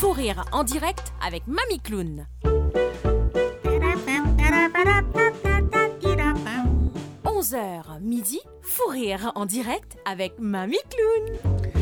Fou rire en direct avec Mamie Clown. 11h midi, Fou rire en direct avec Mamie Clown.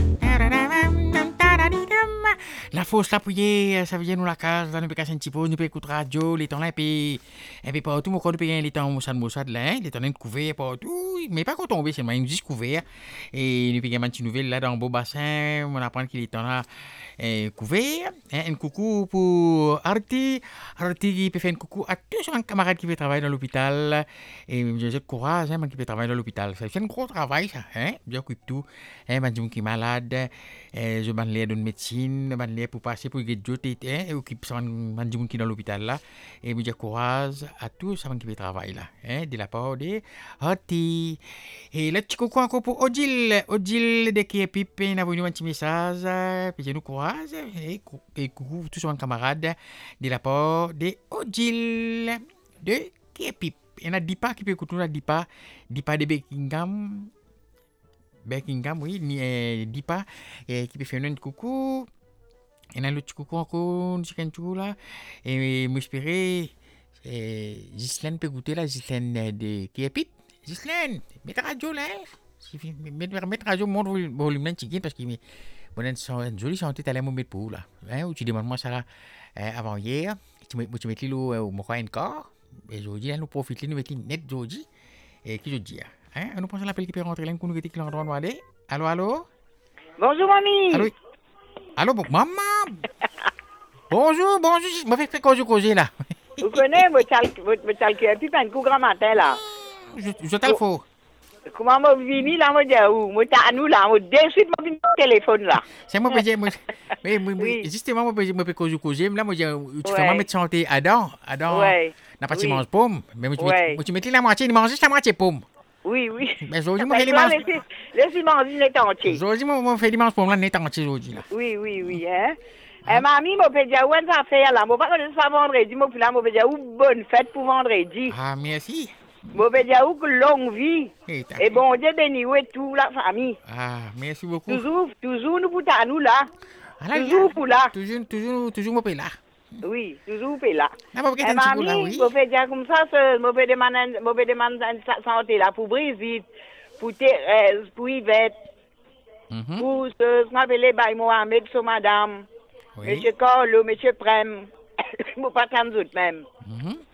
La fausse la pouillée, ça vient nous la case, nous peut casser un petit peu, nous peut écouter radio, les temps là, et puis partout, mon corps, nous peut gagner les temps moussade là, les temps couvert partout, mais pas qu'on tombe, c'est une juste couvert, et nous peut gagner une petite nouvelle là dans le beau bassin, on apprend qu'il est temps là couvert, un coucou pour Arti qui peut faire un coucou à tous les camarades qui veulent travailler dans l'hôpital, et je sais courage, qui peut travailler dans l'hôpital, c'est un gros travail ça, bien occupe tout, qui est malade, je m'en l'air d'une médecine, m'en l'air pour passer pour que et occupe ça qui dans l'hôpital là, et je courage à tous ceux qui veulent travailler là, de la part de Arti. Et là, petit coucou encore pour Odile de qui est pipe, il a venu un petit message, puis je nous courage, et coucou tous les camarades de la part de Odile de qui est pipe. Il y a Dipa qui peut écouter, Dipa de Beckingham, oui, Dipa, qui peut faire un coucou. Il y a l'autre coucou encore, là, et m'espérer, Ghislaine peut écouter là, Ghislaine de qui est pipe. Ghislaine, mets ta radio là, mets ta radio, monte volume là, parce qu'il y a une jolie chanteuse à la moment pour là, où tu demandes moi ça là, avant hier, tu mets le au mon coin encore, et aujourd'hui, nous profitons, nous mettons net aujourd'hui, et qui je dis, nous pensons l'appel qui peut rentrer là, nous qui l'endroit demander. Allô? Bonjour, mamie. Allô, maman. Bonjour, je me fais causer là. Vous connaissez votre calcul, puis un coup grand matin là. Je t'en fous. Comment vous venez là, moi, moi, à nous là, moi, de suite, moi, au téléphone là. C'est moi, mais justement, moi, je me fais causer, là, moi, tu fais mettre santé Adam, n'a pas de mange pomme, mais tu mets la moitié, il mange juste la moitié pomme. Oui. Mais aujourd'hui, moi, je fais les manches. Laissez manger net entier. Aujourd'hui, moi, je fais les manches pomme là, net entier aujourd'hui là. Oui, hein. Mamie, moi, je peux dire, où est-ce que faire là? Moi, pas que ça vendredi, moi, puis là, moi, je peux dire, bonne fête pour vendredi. Ah, merci. Moi, je peux dire, longue vie. Et bon Dieu bénisse tout la famille. Ah, merci beaucoup. Toujours nous pour nous là. Toujours pour là. Toujours, moi, là. Oui, toujours là. Mamie, je peux dire comme ça, je peux demander santé là pour Brigitte, pour Thérèse, pour Yvette, pour ce qu'on appelle Mohamed, sur madame, monsieur Carlo, monsieur Prem, je ne peux pas tant d'autres même.